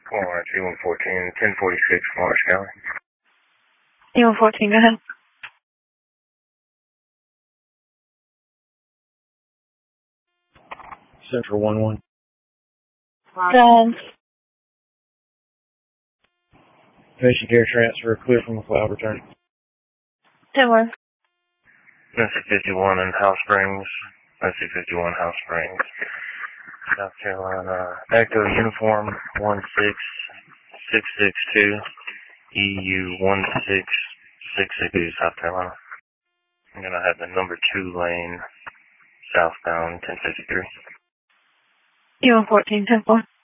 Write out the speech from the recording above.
T114, 1046 Morris County. T114, go ahead. Central 1-1. Patient care transfer, clear from McLeod, return. 10-1. Nancy 51 in House Springs. Nancy 51 House Springs, South Carolina. Echo Uniform 16662. EU 16662, South Carolina. I'm going to have the number 2 lane southbound 1053. T114, 10-4.